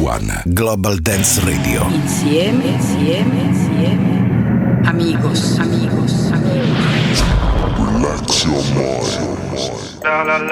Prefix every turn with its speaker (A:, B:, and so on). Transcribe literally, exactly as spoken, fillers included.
A: One Global Dance Radio.
B: Insieme, insieme, insieme. Amigos, amigos, amigos.
A: Relax your mind.
C: La la la